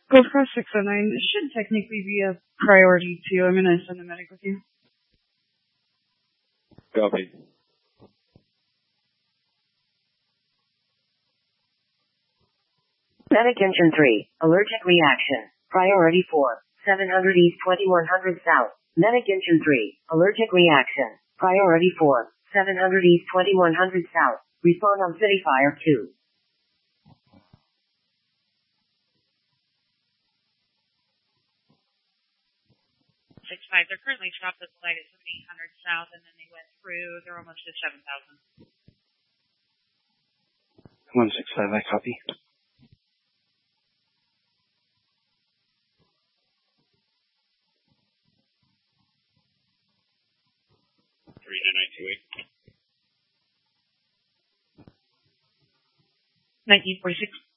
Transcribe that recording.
Gulf Coast 609, this should technically be a priority 2. I'm going to send a medic with you. Copy. Medic Engine 3, allergic reaction, priority 4, 700 East 2100 South. Medic Engine 3, allergic reaction, priority 4, 700 East 2100 South. Respond on City Fire 2. 6-5, they're currently stopped at the light at 7800 South, and then they went through, they're almost at 7000. 165, I copy. Three to 928. 1946.